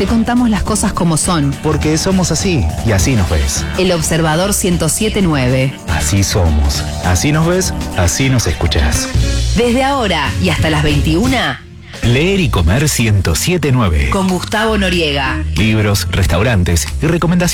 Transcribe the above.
Te contamos las cosas como son. Porque somos así, y así nos ves. El Observador 107.9. Así somos. Así nos ves, así nos escuchás. Desde ahora y hasta las 21. Leer y comer 107.9. Con Gustavo Noriega. Libros, restaurantes y recomendaciones.